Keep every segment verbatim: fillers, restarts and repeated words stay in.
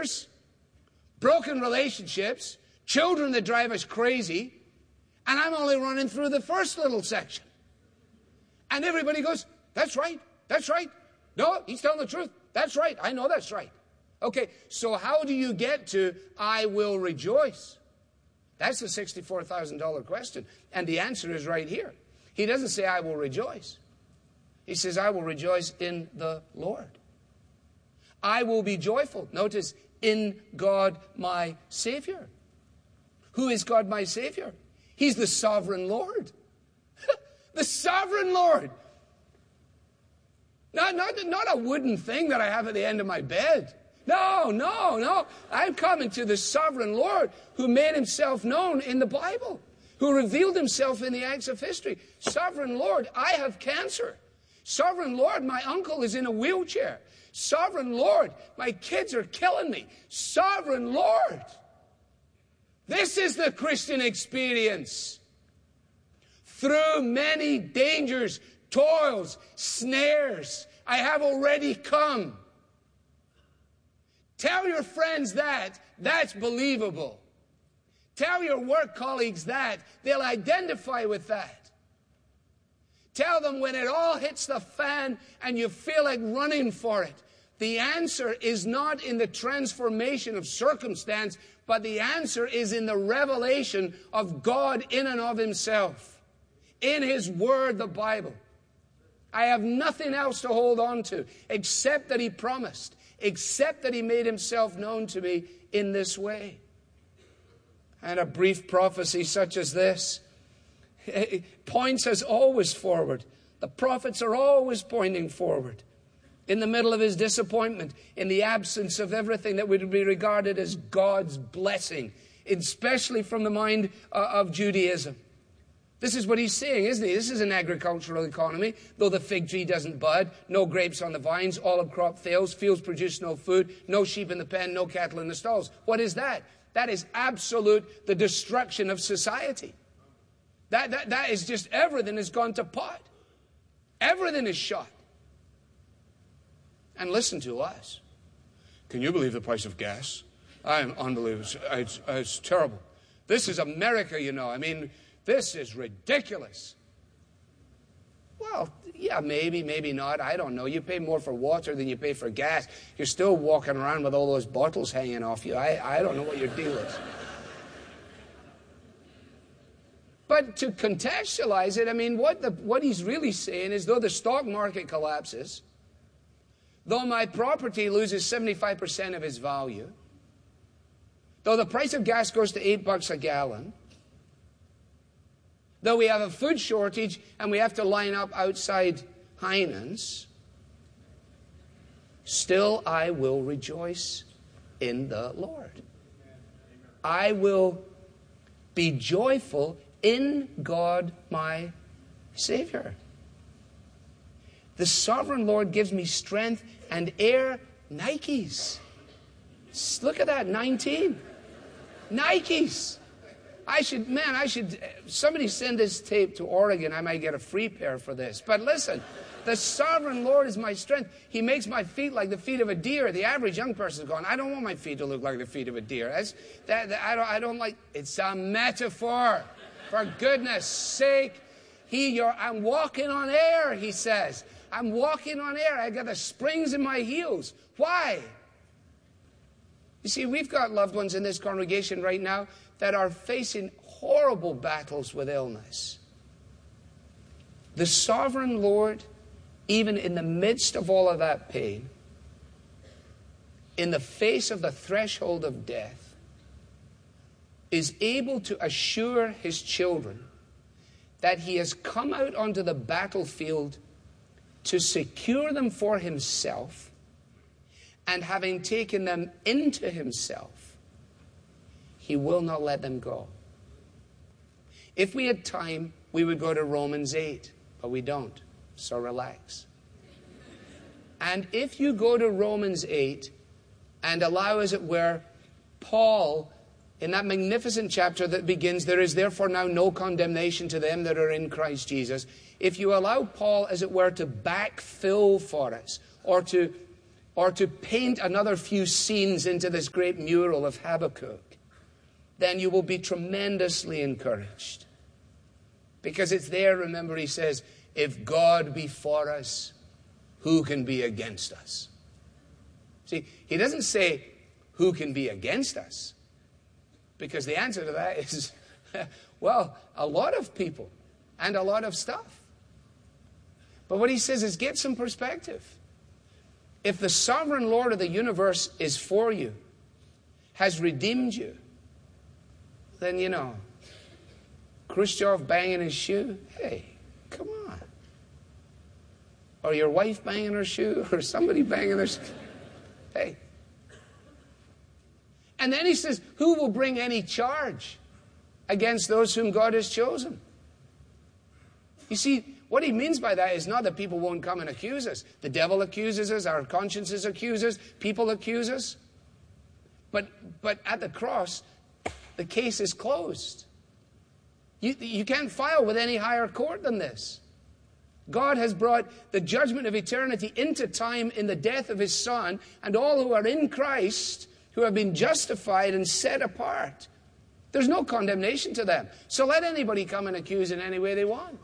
failures, broken relationships, children that drive us crazy, and I'm only running through the first little section. And everybody goes, that's right, that's right. No, he's telling the truth. That's right, I know that's right. Okay, so how do you get to I will rejoice? That's the sixty-four thousand dollars question. And the answer is right here. He doesn't say I will rejoice. He says I will rejoice in the Lord. I will be joyful. Notice, in God my Savior. Who is God my Savior? He's the sovereign Lord. The sovereign Lord. Not, not, not a wooden thing that I have at the end of my bed. No, no, no. I'm coming to the sovereign Lord who made himself known in the Bible, who revealed himself in the acts of history. Sovereign Lord, I have cancer. Sovereign Lord, my uncle is in a wheelchair. Sovereign Lord, my kids are killing me. Sovereign Lord. This is the Christian experience. Through many dangers, toils, snares, I have already come. Tell your friends that. That's believable. Tell your work colleagues that. They'll identify with that. Tell them when it all hits the fan and you feel like running for it. The answer is not in the transformation of circumstance, but the answer is in the revelation of God in and of himself. In his word, the Bible. I have nothing else to hold on to except that he promised, except that he made himself known to me in this way. And a brief prophecy such as this points us always forward. The prophets are always pointing forward. In the middle of his disappointment, in the absence of everything that would be regarded as God's blessing, especially from the mind of Judaism. This is what he's saying, isn't he? This is an agricultural economy. Though the fig tree doesn't bud, no grapes on the vines, olive crop fails, fields produce no food, no sheep in the pen, no cattle in the stalls. What is that? That is absolute, the destruction of society. That, that, that is just everything has gone to pot. Everything is shot. And listen to us. Can you believe the price of gas? I am unbelievable. It's, it's terrible. This is America, you know. I mean, this is ridiculous. Well, yeah, maybe, maybe not. I don't know. You pay more for water than you pay for gas. You're still walking around with all those bottles hanging off you. I, I don't know what your deal is. But to contextualize it, I mean, what, the, what he's really saying is though the stock market collapses, though my property loses seventy-five percent of its value, though the price of gas goes to eight bucks a gallon, though we have a food shortage and we have to line up outside Heinen's, still I will rejoice in the Lord. I will be joyful in God my Savior. The sovereign Lord gives me strength and air Nikes. Look at that, nineteen. Nikes. I should, man, I should, somebody send this tape to Oregon. I might get a free pair for this. But listen, the sovereign Lord is my strength. He makes my feet like the feet of a deer. The average young person is going, I don't want my feet to look like the feet of a deer. That's, that, that, I, don't, I don't like, it's a metaphor. For goodness sake, he, you're, I'm walking on air, he says. I'm walking on air. I got the springs in my heels. Why? You see, we've got loved ones in this congregation right now that are facing horrible battles with illness. The sovereign Lord, even in the midst of all of that pain, in the face of the threshold of death, is able to assure his children that he has come out onto the battlefield to secure them for himself, and having taken them into himself, he will not let them go. If we had time, we would go to Romans eight, but we don't, so relax. And if you go to Romans eight and allow, as it were, Paul, in that magnificent chapter that begins, there is therefore now no condemnation to them that are in Christ Jesus. If you allow Paul, as it were, to backfill for us, or to or to paint another few scenes into this great mural of Habakkuk, then you will be tremendously encouraged. Because it's there, remember, he says, if God be for us, who can be against us? See, he doesn't say, who can be against us? Because the answer to that is, well, a lot of people and a lot of stuff. But what he says is, get some perspective. If the sovereign Lord of the universe is for you, has redeemed you, then, you know, Khrushchev banging his shoe, hey, come on. Or your wife banging her shoe, or somebody banging their shoe. Hey. And then he says, who will bring any charge against those whom God has chosen? You see, what he means by that is not that people won't come and accuse us. The devil accuses us, our consciences accuse us, people accuse us. But, but at the cross, the case is closed. You, you can't file with any higher court than this. God has brought the judgment of eternity into time in the death of his Son, and all who are in Christ, who have been justified and set apart, there's no condemnation to them. So let anybody come and accuse in any way they want.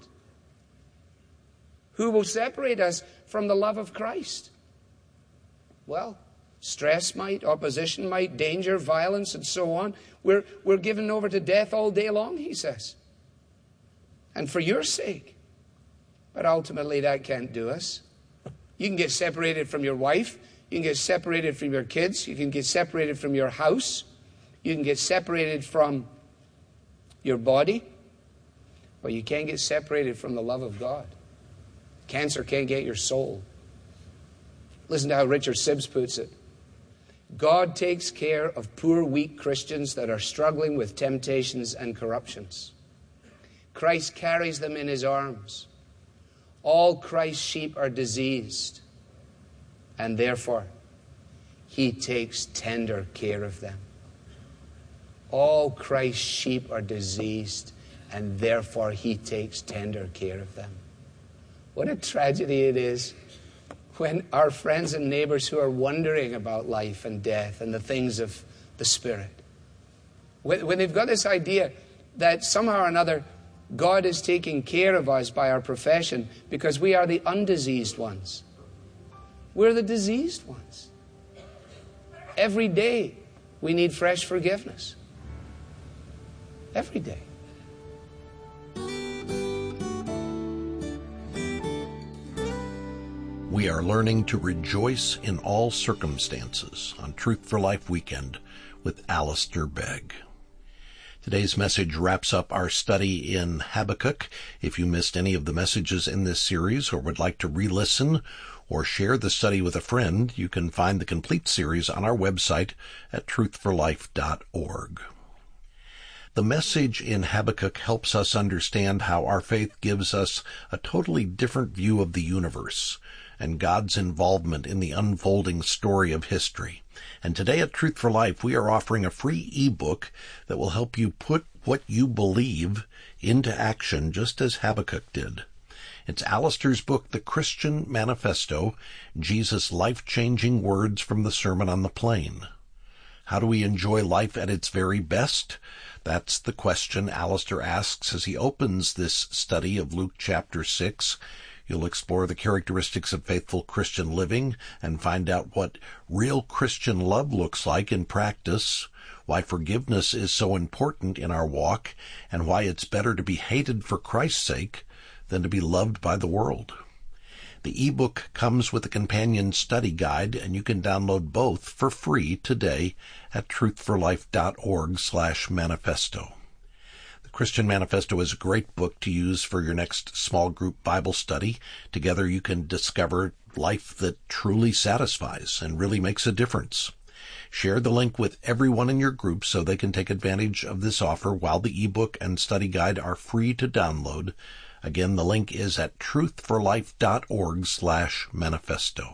Who will separate us from the love of Christ? Well, stress might, opposition might, danger, violence, and so on. We're, we're given over to death all day long, he says. And for your sake. But ultimately that can't do us. You can get separated from your wife. You can get separated from your kids. You can get separated from your house. You can get separated from your body. But you can't get separated from the love of God. Cancer can't get your soul. Listen to how Richard Sibbes puts it. God takes care of poor, weak Christians that are struggling with temptations and corruptions. Christ carries them in his arms. All Christ's sheep are diseased, and therefore he takes tender care of them. All Christ's sheep are diseased, and therefore he takes tender care of them. What a tragedy it is when our friends and neighbors who are wondering about life and death and the things of the Spirit, when, when they've got this idea that somehow or another God is taking care of us by our profession because we are the undiseased ones. We're the diseased ones. Every day we need fresh forgiveness. Every day. We are learning to rejoice in all circumstances on Truth for Life Weekend with Alistair Begg. Today's message wraps up our study in Habakkuk. If you missed any of the messages in this series or would like to re-listen or share the study with a friend, you can find the complete series on our website at truth for life dot org. The message in Habakkuk helps us understand how our faith gives us a totally different view of the universe and God's involvement in the unfolding story of history. And today at Truth for Life, we are offering a free ebook that will help you put what you believe into action, just as Habakkuk did. It's Alistair's book, The Christian Manifesto, Jesus' Life-Changing Words from the Sermon on the Plain. How do we enjoy life at its very best? That's the question Alistair asks as he opens this study of Luke chapter six. You'll explore the characteristics of faithful Christian living and find out what real Christian love looks like in practice, why forgiveness is so important in our walk, and why it's better to be hated for Christ's sake than to be loved by the world. The ebook comes with a companion study guide, and you can download both for free today at truth for life dot org slash manifesto. Christian Manifesto is a great book to use for your next small group Bible study. Together you can discover life that truly satisfies and really makes a difference. Share the link with everyone in your group so they can take advantage of this offer while the ebook and study guide are free to download. Again, the link is at truth for life dot org slash manifesto.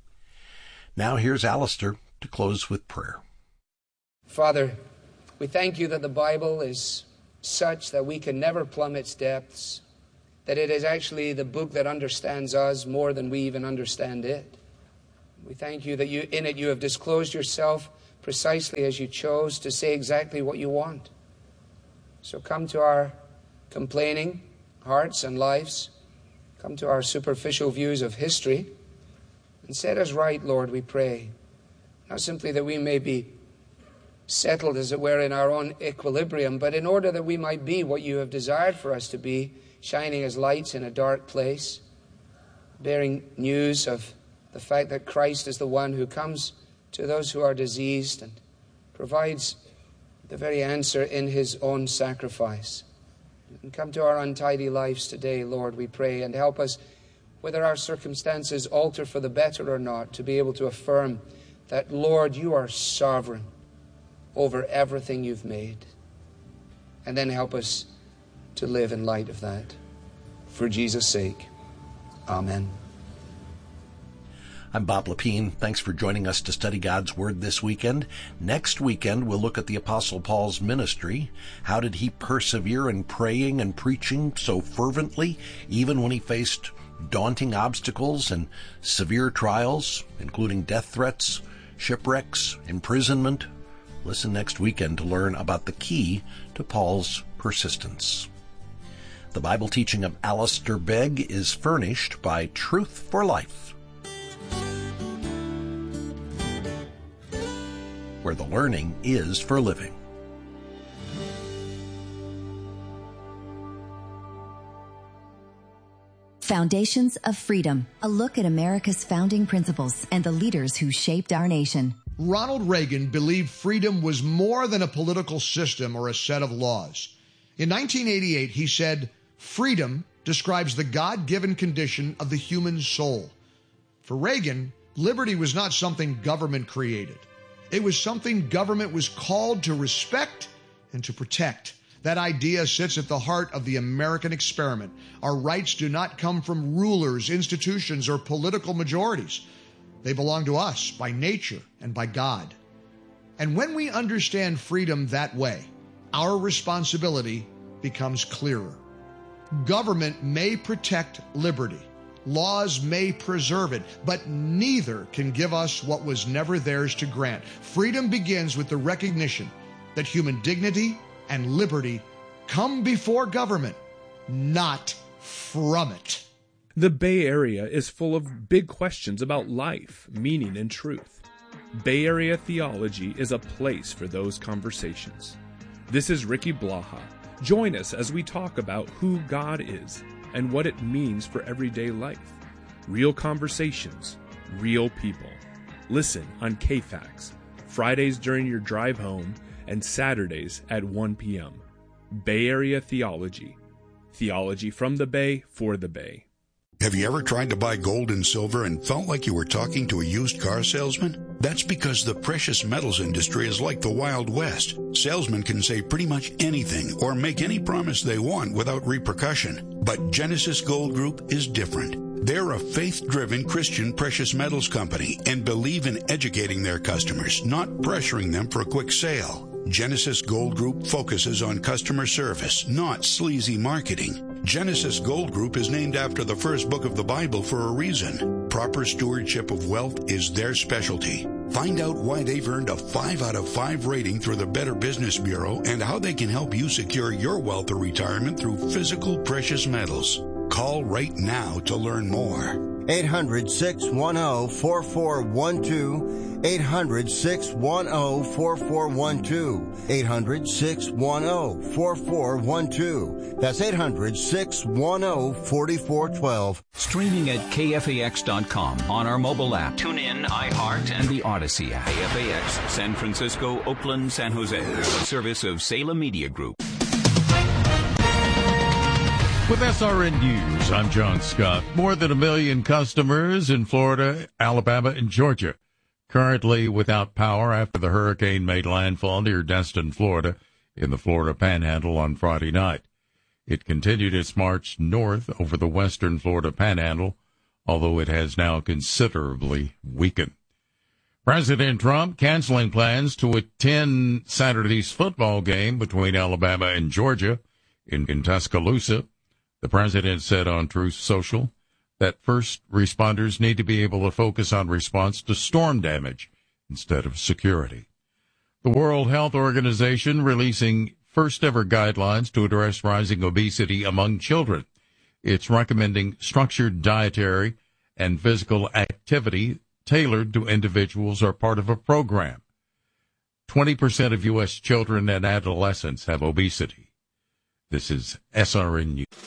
Now here's Alistair to close with prayer. Father, we thank you that the Bible is such that we can never plumb its depths, that it is actually the book that understands us more than we even understand it. We thank you that you, in it you have disclosed yourself precisely as you chose to say exactly what you want. So come to our complaining hearts and lives. Come to our superficial views of history and set us right, Lord, we pray. Not simply that we may be settled, as it were, in our own equilibrium, but in order that we might be what you have desired for us to be, shining as lights in a dark place, bearing news of the fact that Christ is the one who comes to those who are diseased and provides the very answer in his own sacrifice. And come to our untidy lives today, Lord, we pray, and help us, whether our circumstances alter for the better or not, to be able to affirm that, Lord, you are sovereign over everything you've made. And then help us to live in light of that. For Jesus' sake, amen. I'm Bob Lepine. Thanks for joining us to study God's Word this weekend. Next weekend, we'll look at the Apostle Paul's ministry. How did he persevere in praying and preaching so fervently, even when he faced daunting obstacles and severe trials, including death threats, shipwrecks, imprisonment? Listen next weekend to learn about the key to Paul's persistence. The Bible teaching of Alistair Begg is furnished by Truth for Life, where the learning is for living. Foundations of Freedom, a look at America's founding principles and the leaders who shaped our nation. Ronald Reagan believed freedom was more than a political system or a set of laws. In nineteen eighty-eight, he said, "Freedom describes the God-given condition of the human soul." For Reagan, liberty was not something government created. It was something government was called to respect and to protect. That idea sits at the heart of the American experiment. Our rights do not come from rulers, institutions, or political majorities. They belong to us by nature and by God. And when we understand freedom that way, our responsibility becomes clearer. Government may protect liberty. Laws may preserve it, but neither can give us what was never theirs to grant. Freedom begins with the recognition that human dignity and liberty come before government, not from it. The Bay Area is full of big questions about life, meaning, and truth. Bay Area Theology is a place for those conversations. This is Ricky Blaha. Join us as we talk about who God is and what it means for everyday life. Real conversations, real people. Listen on K FAX, Fridays during your drive home and Saturdays at one p.m. Bay Area Theology. Theology from the Bay for the Bay. Have you ever tried to buy gold and silver and felt like you were talking to a used car salesman? That's because the precious metals industry is like the Wild West. Salesmen can say pretty much anything or make any promise they want without repercussion. But Genesis Gold Group is different. They're a faith-driven Christian precious metals company and believe in educating their customers, not pressuring them for a quick sale. Genesis Gold Group focuses on customer service, not sleazy marketing. Genesis Gold Group is named after the first book of the Bible for a reason. Proper stewardship of wealth is their specialty. Find out why they've earned a five out of five rating through the Better Business Bureau and how they can help you secure your wealth or retirement through physical precious metals. Call right now to learn more. eight hundred, six one zero, four four one two. eight hundred, six one zero, four four one two. eight hundred, six one zero, four four one two. That's eight hundred, six one zero, four four one two. Streaming at K F A X dot com on our mobile app. Tune in, iHeart, and the Odyssey app. K F A X, San Francisco, Oakland, San Jose. A service of Salem Media Group. With S R N News, I'm John Scott. More than a million customers in Florida, Alabama, and Georgia currently without power after the hurricane made landfall near Destin, Florida, in the Florida Panhandle on Friday night. It continued its march north over the western Florida Panhandle, although it has now considerably weakened. President Trump canceling plans to attend Saturday's football game between Alabama and Georgia in, in Tuscaloosa. The president said on Truth Social that first responders need to be able to focus on response to storm damage instead of security. The World Health Organization releasing first-ever guidelines to address rising obesity among children. It's recommending structured dietary and physical activity tailored to individuals or part of a program. twenty percent of U S children and adolescents have obesity. This is S R N News.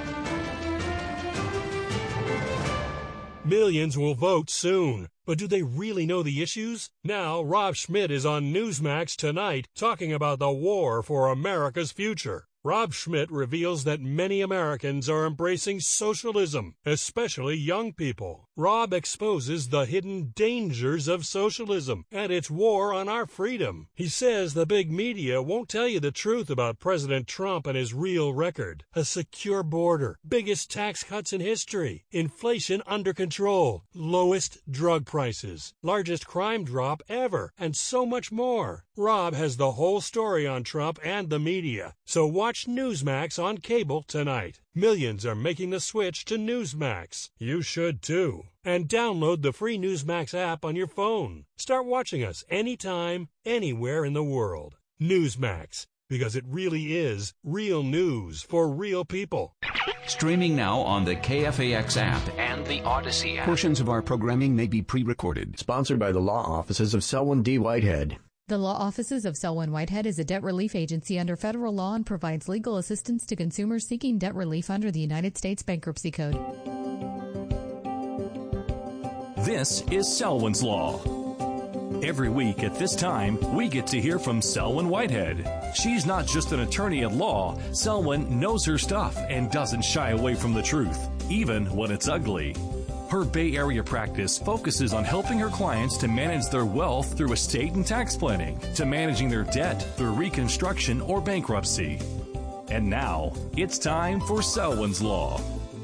Millions will vote soon, but do they really know the issues? Now, Rob Schmidt is on Newsmax tonight talking about the war for America's future. Rob Schmidt reveals that many Americans are embracing socialism, especially young people. Rob exposes the hidden dangers of socialism and its war on our freedom. He says the big media won't tell you the truth about President Trump and his real record. A secure border, biggest tax cuts in history, inflation under control, lowest drug prices, largest crime drop ever, and so much more. Rob has the whole story on Trump and the media, so watch Newsmax on cable tonight. Millions are making the switch to Newsmax. You should too. And download the free Newsmax app on your phone. Start watching us anytime, anywhere in the world. Newsmax, because it really is real news for real people. Streaming now on the K F A X app and the Odyssey app. Portions of our programming may be pre-recorded. Sponsored by the law offices of Selwyn D. Whitehead. The law offices of Selwyn Whitehead is a debt relief agency under federal law and provides legal assistance to consumers seeking debt relief under the United States Bankruptcy Code. This is Selwyn's Law. Every week at this time, we get to hear from Selwyn Whitehead. She's not just an attorney at law. Selwyn knows her stuff and doesn't shy away from the truth, even when it's ugly. Her Bay Area practice focuses on helping her clients to manage their wealth through estate and tax planning, to managing their debt through reconstruction or bankruptcy. And now, it's time for Selwyn's Law.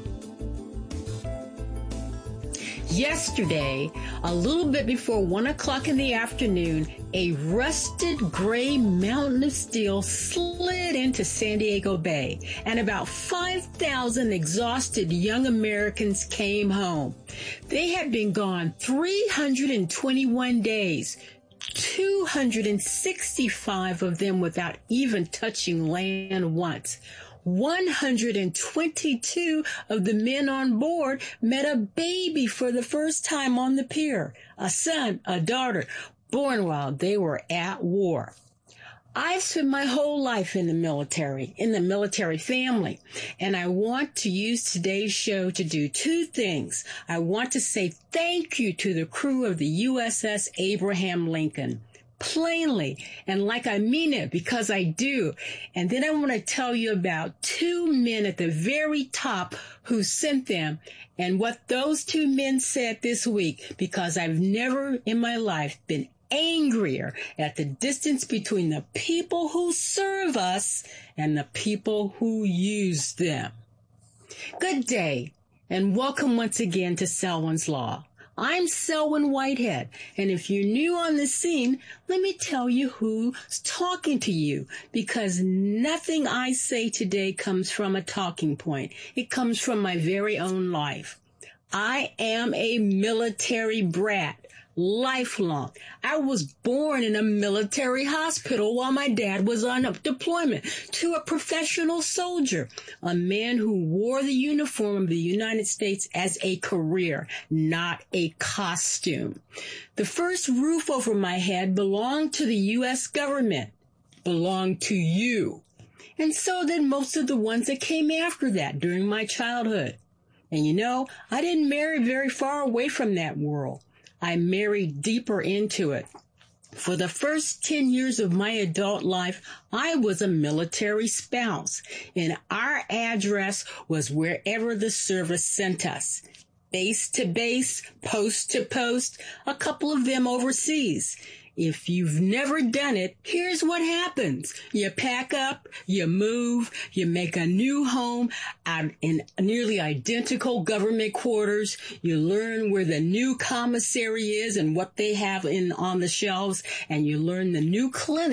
Yesterday, a little bit before one o'clock in the afternoon, a rusted gray mountain of steel slid into San Diego Bay, and about five thousand exhausted young Americans came home. They had been gone three hundred twenty-one days, two hundred sixty-five of them without even touching land once. one hundred twenty-two of the men on board met a baby for the first time on the pier, a son, a daughter, born while they were at war. I've spent my whole life in the military, in the military family, and I want to use today's show to do two things. I want to say thank you to the crew of the U S S Abraham Lincoln. Plainly, and like I mean it, because I do. And then I want to tell you about two men at the very top who sent them and what those two men said this week, because I've never in my life been angrier at the distance between the people who serve us and the people who use them. Good day, and welcome once again to Selwyn's Law. I'm Selwyn Whitehead, and if you're new on the scene, let me tell you who's talking to you, because nothing I say today comes from a talking point. It comes from my very own life. I am a military brat. Lifelong. I was born in a military hospital while my dad was on deployment to a professional soldier, a man who wore the uniform of the United States as a career, not a costume. The first roof over my head belonged to the U S government, belonged to you. And so did most of the ones that came after that during my childhood. And you know, I didn't marry very far away from that world. I married deeper into it. For the first ten years of my adult life, I was a military spouse, and our address was wherever the service sent us. Base to base, post to post, a couple of them overseas. If you've never done it, here's what happens. You pack up, you move, you make a new home out in nearly identical government quarters. You learn where the new commissary is and what they have in on the shelves, and you learn the new clinic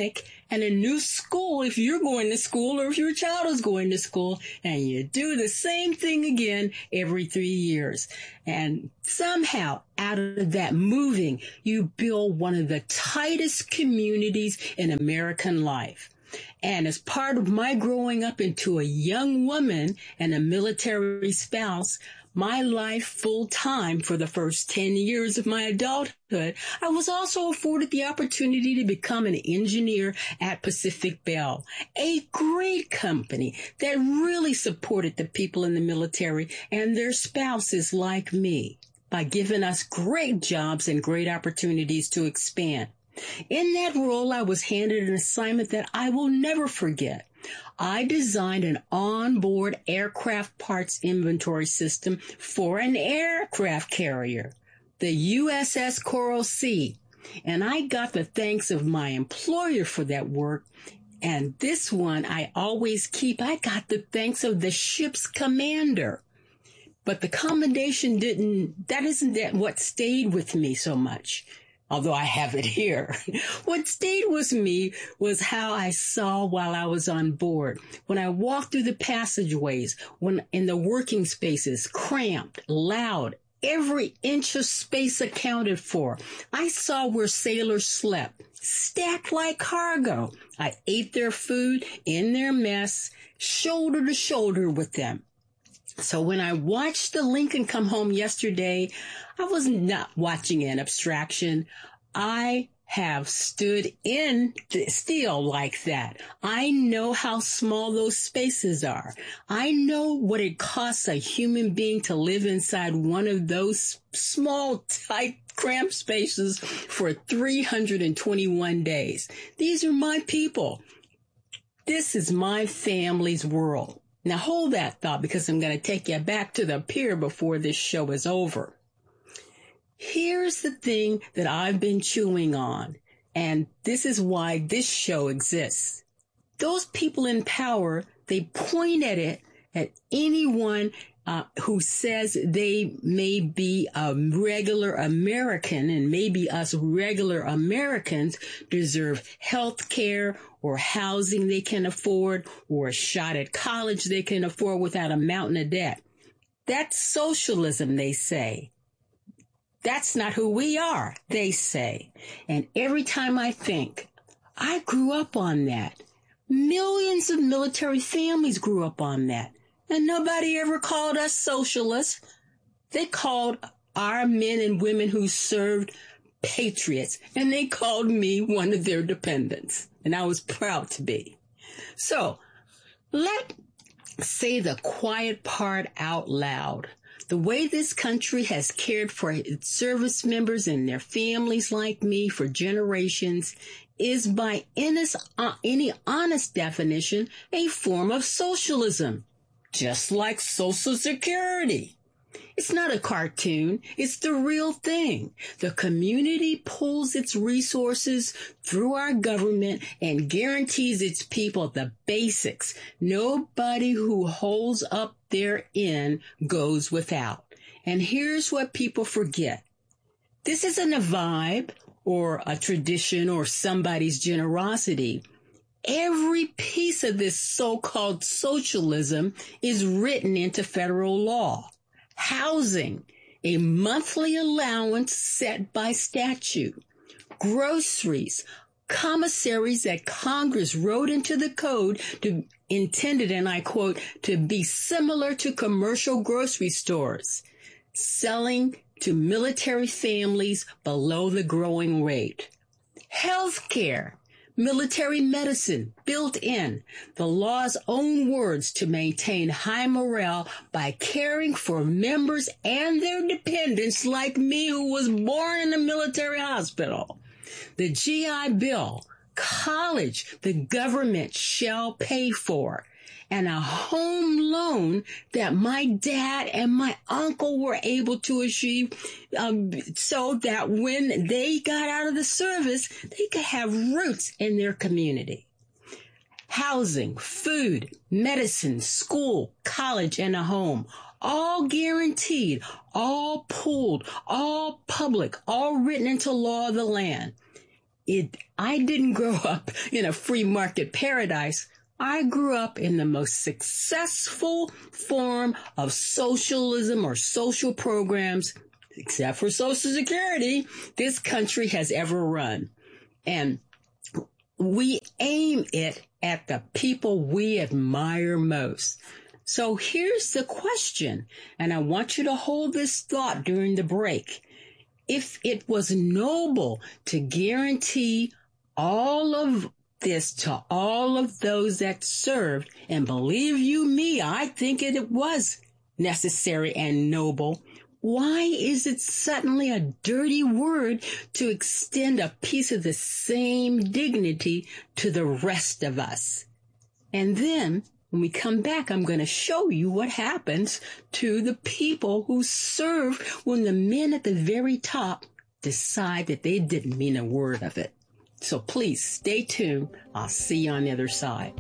and a new school if you're going to school or if your child is going to school, and you do the same thing again every three years. And somehow out of that moving, you build one of the tightest communities in American life. And as part of my growing up into a young woman and a military spouse, my life full time for the first ten years of my adulthood, I was also afforded the opportunity to become an engineer at Pacific Bell, a great company that really supported the people in the military and their spouses like me by giving us great jobs and great opportunities to expand. In that role, I was handed an assignment that I will never forget. I designed an onboard aircraft parts inventory system for an aircraft carrier, the U S S Coral Sea, and I got the thanks of my employer for that work. And this one I always keep. I got the thanks of the ship's commander. But the commendation didn't, that isn't that what stayed with me so much. Although I have it here. What stayed with me was how I saw while I was on board. When I walked through the passageways, when in the working spaces, cramped, loud, every inch of space accounted for. I saw where sailors slept, stacked like cargo. I ate their food in their mess, shoulder to shoulder with them. So when I watched the Lincoln come home yesterday, I was not watching an abstraction. I have stood in the steel like that. I know how small those spaces are. I know what it costs a human being to live inside one of those small, tight, cramped spaces for three hundred twenty-one days. These are my people. This is my family's world. Now hold that thought, because I'm going to take you back to the pier before this show is over. Here's the thing that I've been chewing on, and this is why this show exists. Those people in power, they point at it at anyone uh, who says they may be a regular American, and maybe us regular Americans deserve health care or housing they can afford, or a shot at college they can afford without a mountain of debt. That's socialism, they say. That's not who we are, they say. And every time I think, I grew up on that. Millions of military families grew up on that. And nobody ever called us socialists. They called our men and women who served patriots, and they called me one of their dependents. And I was proud to be. So, let's say the quiet part out loud. The way this country has cared for its service members and their families like me for generations is, by any honest definition, a form of socialism, just like Social Security. It's not a cartoon. It's the real thing. The community pulls its resources through our government and guarantees its people the basics. Nobody who holds up their end goes without. And here's what people forget. This isn't a vibe or a tradition or somebody's generosity. Every piece of this so-called socialism is written into federal law. Housing, a monthly allowance set by statute. Groceries, commissaries that Congress wrote into the code to intended, and I quote, to be similar to commercial grocery stores, selling to military families below the growing rate. Healthcare, military medicine built in, the law's own words, to maintain high morale by caring for members and their dependents like me, who was born in a military hospital. The G I Bill, college the government shall pay for, and a home loan that my dad and my uncle were able to achieve, um, so that when they got out of the service, they could have roots in their community. Housing, food, medicine, school, college, and a home, all guaranteed, all pooled, all public, all written into law of the land. it, I didn't grow up in a free market paradise. I grew up in the most successful form of socialism or social programs, except for Social Security, this country has ever run. And we aim it at the people we admire most. So here's the question, and I want you to hold this thought during the break. If it was noble to guarantee all of this to all of those that served, and believe you me, I think it was necessary and noble, why is it suddenly a dirty word to extend a piece of the same dignity to the rest of us? And then, when we come back, I'm going to show you what happens to the people who serve when the men at the very top decide that they didn't mean a word of it. So please stay tuned. I'll see you on the other side.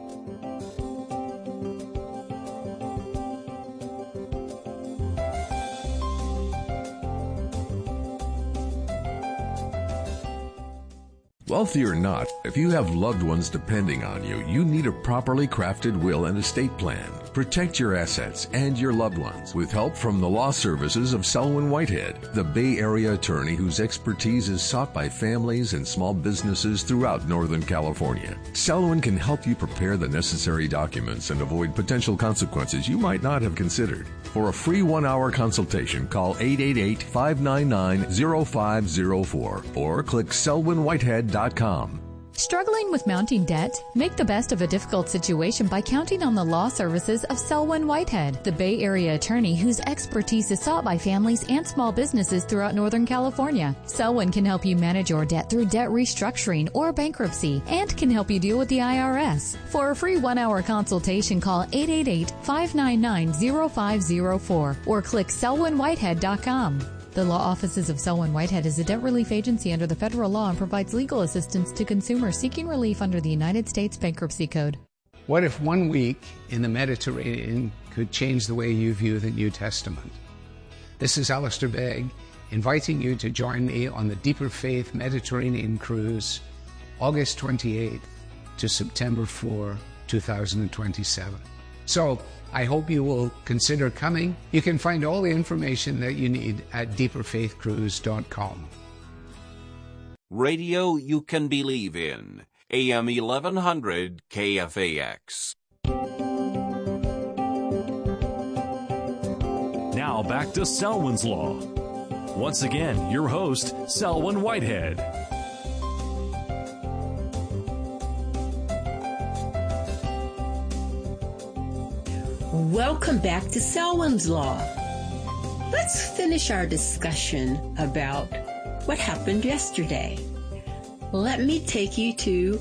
Wealthy or not, if you have loved ones depending on you, you need a properly crafted will and estate plan. Protect your assets and your loved ones with help from the law services of Selwyn Whitehead, the Bay Area attorney whose expertise is sought by families and small businesses throughout Northern California. Selwyn can help you prepare the necessary documents and avoid potential consequences you might not have considered. For a free one-hour consultation, call eight eight eight, five nine nine, zero five zero four or click selwyn whitehead dot com. Struggling with mounting debt? Make the best of a difficult situation by counting on the law services of Selwyn Whitehead, the Bay Area attorney whose expertise is sought by families and small businesses throughout Northern California. Selwyn can help you manage your debt through debt restructuring or bankruptcy and can help you deal with the I R S. For a free one-hour consultation, call eight eight eight, five nine nine, zero five zero four or click selwyn whitehead dot com. The law offices of Selwyn Whitehead is a debt relief agency under the federal law and provides legal assistance to consumers seeking relief under the United States Bankruptcy Code. What if one week in the Mediterranean could change the way you view the New Testament? This is Alistair Begg, inviting you to join me on the Deeper Faith Mediterranean Cruise, August twenty-eighth to September fourth, two thousand twenty-seven. So, I hope you will consider coming. You can find all the information that you need at deeper faith cruise dot com. Radio you can believe in. A M eleven hundred K F A X. Now back to Selwyn's Law. Once again, your host, Selwyn Whitehead. Welcome back to Selwyn's Law. Let's finish our discussion about what happened yesterday. Let me take you to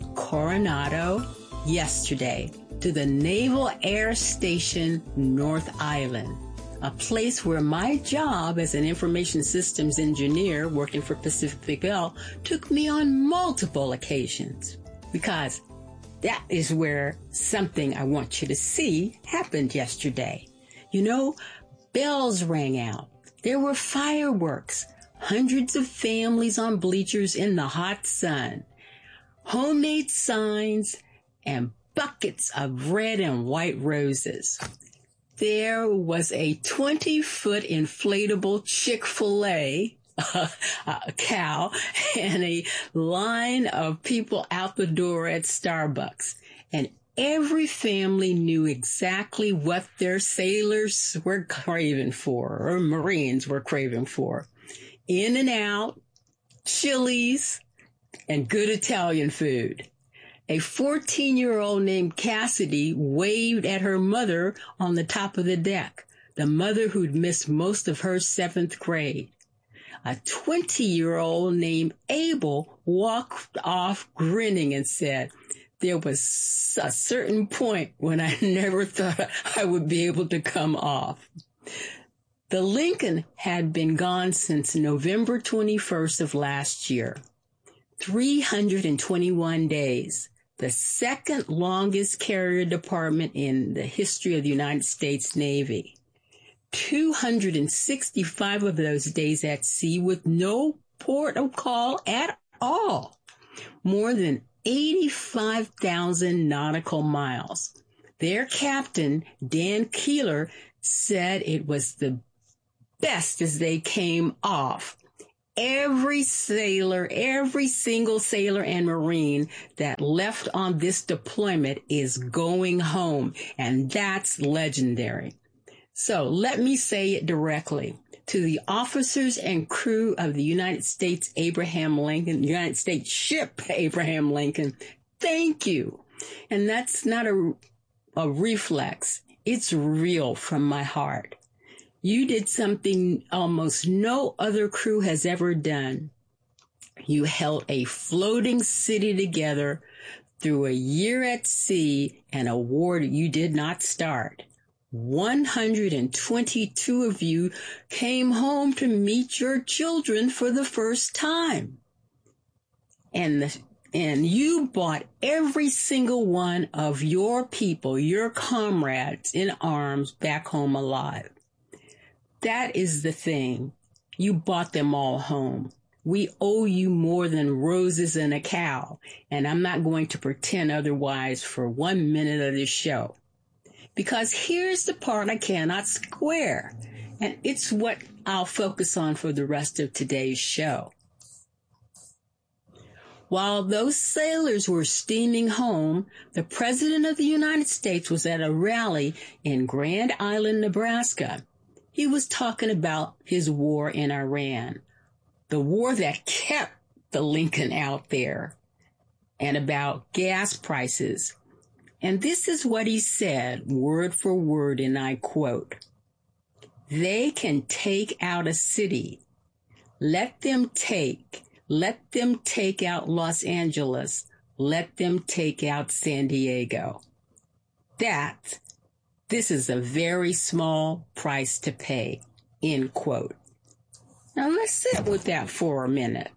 Coronado yesterday, to the Naval Air Station North Island, a place where my job as an information systems engineer working for Pacific Bell took me on multiple occasions, because that is where something I want you to see happened yesterday. You know, bells rang out. There were fireworks. Hundreds of families on bleachers in the hot sun. Homemade signs and buckets of red and white roses. There was a twenty-foot inflatable Chick-fil-A Uh, a cow and a line of people out the door at Starbucks. And every family knew exactly what their sailors were craving for, or Marines were craving for. In-N-Out, Chili's, and good Italian food. A fourteen-year-old named Cassidy waved at her mother on the top of the deck, the mother who'd missed most of her seventh grade. A twenty-year-old named Abel walked off grinning and said, there was a certain point when I never thought I would be able to come off. The Lincoln had been gone since November twenty-first of last year. three hundred twenty-one days, the second longest carrier department in the history of the United States Navy. two hundred sixty-five of those days at sea with no port of call at all. More than eighty-five thousand nautical miles. Their captain, Dan Keeler, said it was the best as they came off. Every sailor, every single sailor and Marine that left on this deployment is going home, and that's legendary. So let me say it directly. To the officers and crew of the United States Abraham Lincoln, United States ship Abraham Lincoln, thank you. And that's not a, a reflex. It's real from my heart. You did something almost no other crew has ever done. You held a floating city together through a year at sea, and a war you did not start. one hundred twenty-two of you came home to meet your children for the first time. And the, and you brought every single one of your people, your comrades in arms, back home alive. That is the thing. You brought them all home. We owe you more than roses and a cow, and I'm not going to pretend otherwise for one minute of this show. Because here's the part I cannot square, and it's what I'll focus on for the rest of today's show. While those sailors were steaming home, the President of the United States was at a rally in Grand Island, Nebraska. He was talking about his war in Iran, the war that kept the Lincoln out there, and about gas prices. And this is what he said, word for word, and I quote, "They can take out a city. Let them take, let them take out Los Angeles. Let them take out San Diego. That, this is a very small price to pay," end quote. Now let's sit with that for a minute.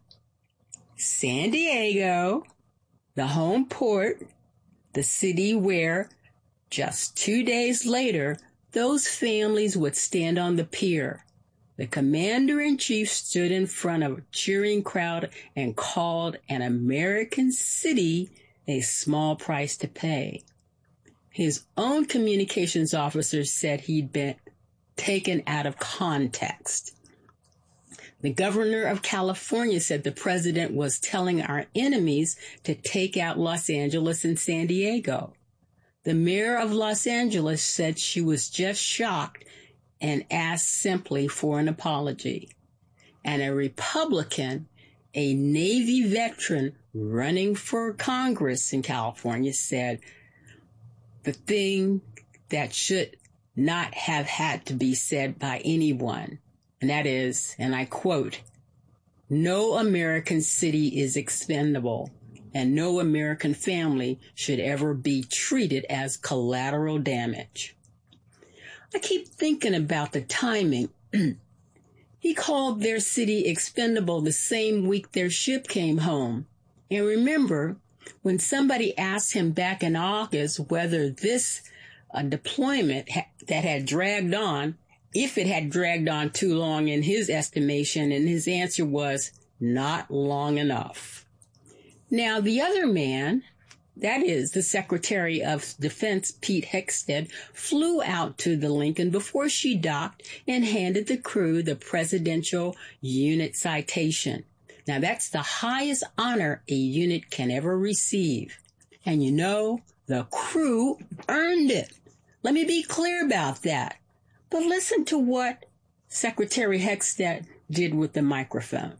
San Diego, the home port, the city where just two days later, those families would stand on the pier. The commander-in-chief stood in front of a cheering crowd and called an American city a small price to pay. His own communications officer said he'd been taken out of context. The governor of California said the president was telling our enemies to take out Los Angeles and San Diego. The mayor of Los Angeles said she was just shocked and asked simply for an apology. And a Republican, a Navy veteran running for Congress in California, said the thing that should not have had to be said by anyone. And that is, and I quote, "No American city is expendable, and no American family should ever be treated as collateral damage." I keep thinking about the timing. He called their city expendable the same week their ship came home. And remember, when somebody asked him back in August whether this uh, deployment ha- that had dragged on, if it had dragged on too long in his estimation, and his answer was not long enough. Now, the other man, that is the Secretary of Defense, Pete Hegseth, flew out to the Lincoln before she docked and handed the crew the Presidential Unit Citation. Now, that's the highest honor a unit can ever receive. And you know, the crew earned it. Let me be clear about that. But listen to what Secretary Hegseth did with the microphone.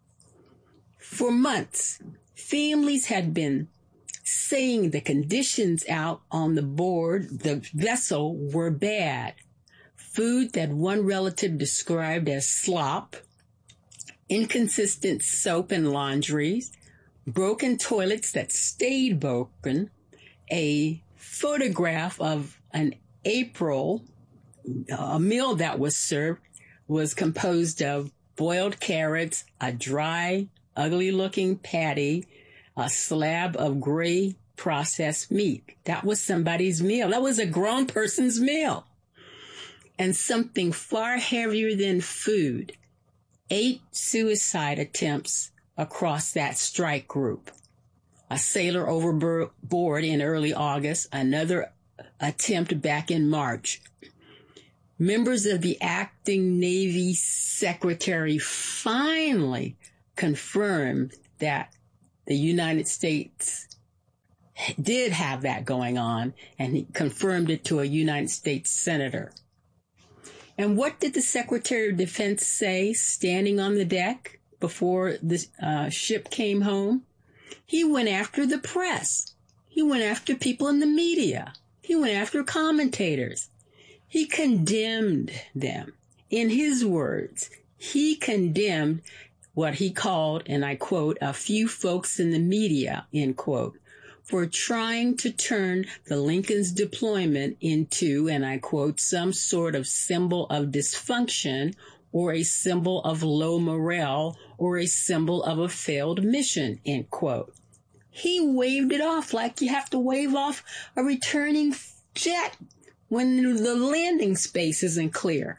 For months, families had been saying the conditions out on the board, the vessel, were bad. Food that one relative described as slop, inconsistent soap and laundries, broken toilets that stayed broken, a photograph of an April, a meal that was served was composed of boiled carrots, a dry, ugly-looking patty, a slab of gray processed meat. That was somebody's meal. That was a grown person's meal. And something far heavier than food, eight suicide attempts across that strike group. A sailor overboard in early August, another attempt back in March. Members of the acting Navy Secretary finally confirmed that the United States did have that going on, and he confirmed it to a United States senator. And what did the Secretary of Defense say standing on the deck before the uh, ship came home? He went after the press. He went after people in the media. He went after commentators. He condemned them. In his words, he condemned what he called, and I quote, a few folks in the media, end quote, for trying to turn the Lincoln's deployment into, and I quote, some sort of symbol of dysfunction or a symbol of low morale or a symbol of a failed mission, end quote. He waved it off like you have to wave off a returning jet when the landing space isn't clear.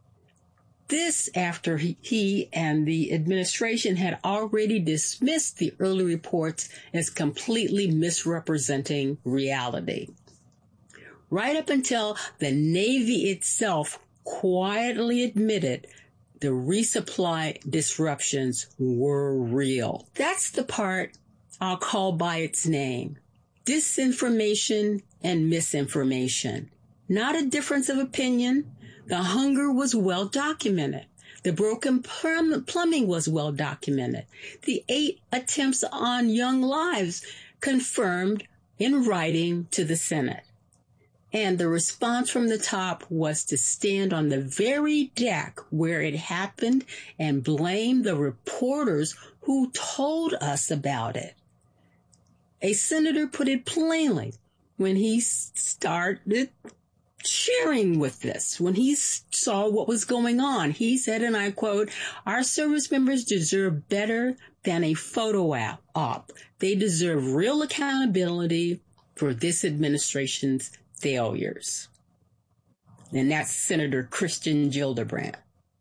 This after he, he and the administration had already dismissed the early reports as completely misrepresenting reality. Right up until the Navy itself quietly admitted the resupply disruptions were real. That's the part I'll call by its name. Disinformation and misinformation. Not a difference of opinion. The hunger was well documented. The broken plum- plumbing was well documented. The eight attempts on young lives confirmed in writing to the Senate. And the response from the top was to stand on the very deck where it happened and blame the reporters who told us about it. A senator put it plainly when he started sharing with this. When he saw what was going on, he said, and I quote, "Our service members deserve better than a photo op. They deserve real accountability for this administration's failures." And that's Senator Christian Gillibrand.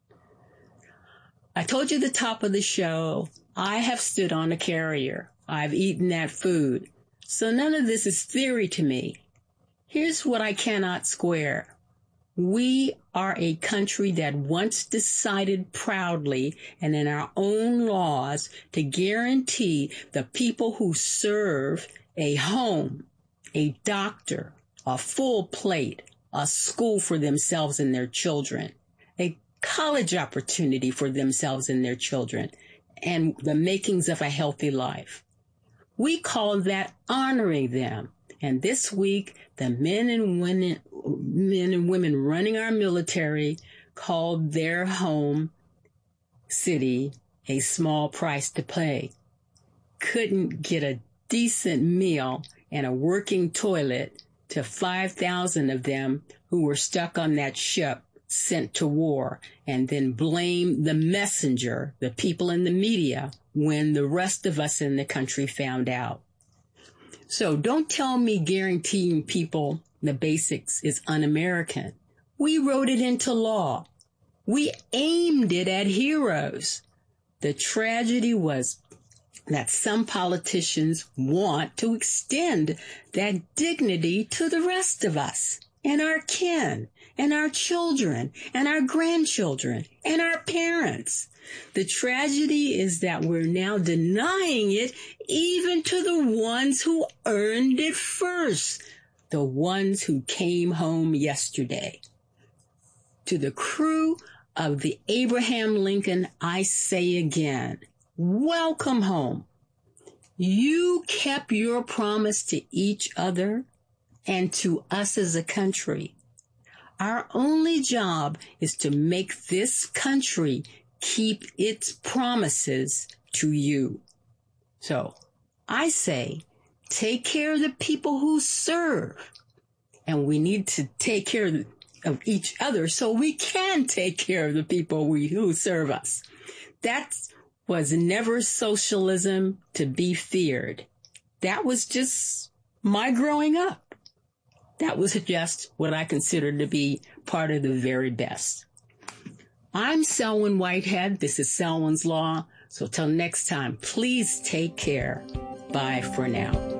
I told you at the top of the show, I have stood on a carrier. I've eaten that food. So none of this is theory to me. Here's what I cannot square. We are a country that once decided proudly and in our own laws to guarantee the people who serve a home, a doctor, a full plate, a school for themselves and their children, a college opportunity for themselves and their children, and the makings of a healthy life. We call that honoring them. And this week, the men and women, men and women running our military called their home city a small price to pay. Couldn't get a decent meal and a working toilet to five thousand of them who were stuck on that ship sent to war, and then blame the messenger, the people in the media, when the rest of us in the country found out. So don't tell me guaranteeing people the basics is un-American. We wrote it into law. We aimed it at heroes. The tragedy was that some politicians want to extend that dignity to the rest of us and our kin and our children and our grandchildren and our parents. The tragedy is that we're now denying it even to the ones who earned it first, the ones who came home yesterday. To the crew of the Abraham Lincoln, I say again, welcome home. You kept your promise to each other and to us as a country. Our only job is to make this country keep its promises to you. So I say, take care of the people who serve. And we need to take care of each other so we can take care of the people we, who serve us. That was never socialism to be feared. That was just my growing up. That was just what I consider to be part of the very best. I'm Selwyn Whitehead. This is Selwyn's Law. So till next time, please take care. Bye for now.